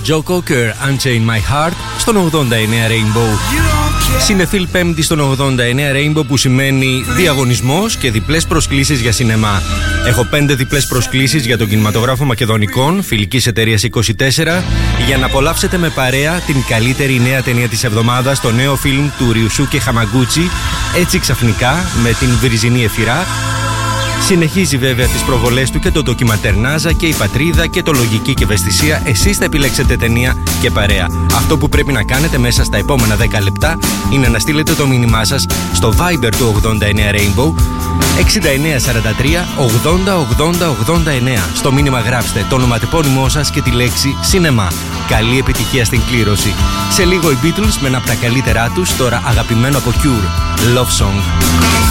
Joe Cocker, Unchain My Heart, στον 89 Rainbow. Συνεφίλ Πέμπτη στον 89 Rainbow, που σημαίνει διαγωνισμός και διπλές προσκλήσεις για σινεμά. Έχω 5 διπλές προσκλήσεις για τον κινηματογράφο Μακεδονικών φιλικής εταιρείας 24 για να απολαύσετε με παρέα την καλύτερη νέα ταινία της εβδομάδας, το νέο φιλμ του Ριουσούκε Χαμαγκούτσι, Έτσι Ξαφνικά, με την Βυριζινή Εφυρά. Συνεχίζει βέβαια τις προβολές του και το ντοκιματέρ Νάζα και η Πατρίδα και το Λογική και Ευαισθησία. Εσείς θα επιλέξετε ταινία και παρέα. Αυτό που πρέπει να κάνετε μέσα στα επόμενα 10 λεπτά είναι να στείλετε το μήνυμά σας στο Viber του 89 Rainbow 6943 80 80 89. Στο μήνυμα γράψτε το ονοματεπώνυμό σας και τη λέξη σινεμά. Καλή επιτυχία στην κλήρωση. Σε λίγο οι Beatles με ένα από τα καλύτερά τους, τώρα αγαπημένο από Cure, Love Song.